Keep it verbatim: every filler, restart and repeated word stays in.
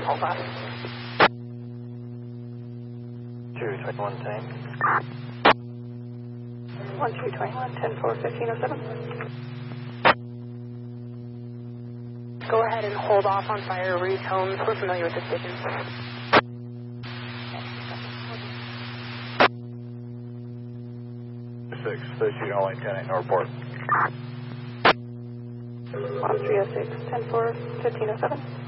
All five. two twenty-one, tank. one two twenty-one, ten four, fifteen oh seven. Go ahead and hold off on fire retones. We're familiar with the station. six, thirteen only, ten eight Northport. one three oh six, ten four, fifteen oh seven.